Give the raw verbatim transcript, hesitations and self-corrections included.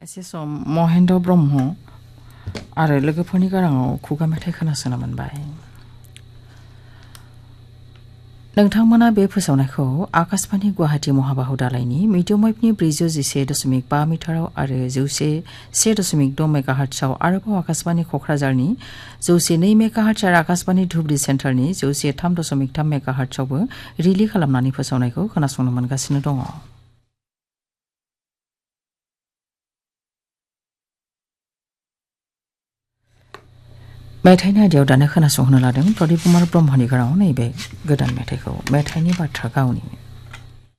एसे सम महेन्द्र ब्रह्म आरो लोगोफोरनि गाराङाव खुगा मेथाइ खोनासंनो मोनबाय। नोंथांमोना बे फोसावनायखौ आकाशबाणी गुवाहाटी महाबाहु दालायनि मिडियाम वेभनि ब्रैजौ जिसे दशमिक बा मिटाराव आरो जौसे से दशमिक द मेगाहार्ट्सआव आरोबाव आकाशबाणी क'क्राझारनि जौसे नै मेगाहार्ट्स आरो आकाशबाणी धुबरी सेन्टारनि जौसे थाम दशमिक थाम मेगाहार्ट्सआवबो रिलि खालामनानै फोसावनायखौ खोनासंनो मोनगासिनो दङ। मेथाइनि आयदायाव दानो खोनासंहोनो लादों प्रदीप कुमार ब्रह्मनि गाराङाव नैबे गोदान मेथाइखौ मेथाइनि बाथ्रा गावनि।